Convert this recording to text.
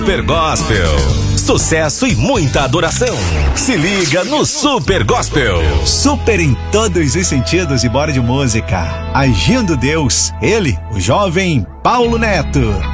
Super Gospel. Sucesso e muita adoração. Se liga no Super Gospel. Super em todos os sentidos e bora de música. Agindo Deus, ele, o jovem Paulo Neto.